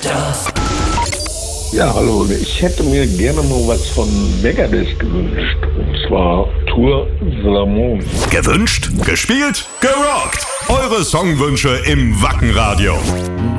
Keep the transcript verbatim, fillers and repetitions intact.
Ja, hallo, ich hätte mir gerne mal was von Megadeth gewünscht. Und zwar Tour de l'Amour. Gewünscht, gespielt, gerockt. Eure Songwünsche im Wackenradio.